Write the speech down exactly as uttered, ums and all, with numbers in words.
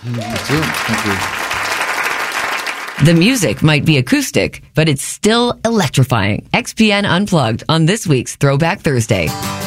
You too. Thank you. The music might be acoustic, but it's still electrifying. X P N Unplugged on this week's Throwback Thursday.